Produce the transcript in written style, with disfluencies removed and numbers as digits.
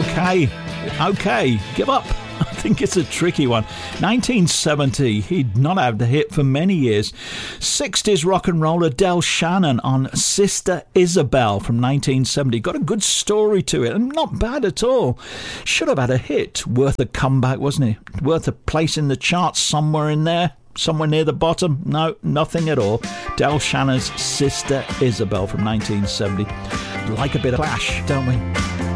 Okay, give up. I think it's a tricky one. 1970, he'd not had the hit for many years. 60s rock and roller Del Shannon on Sister Isabel from 1970. Got a good story to it, and not bad at all. Should have had a hit. Worth a comeback, wasn't it? Worth a place in the charts somewhere in there. Somewhere near the bottom? No, nothing at all. Del Shannon's Sister Isabel from 1970. Like a bit of Clash, don't we?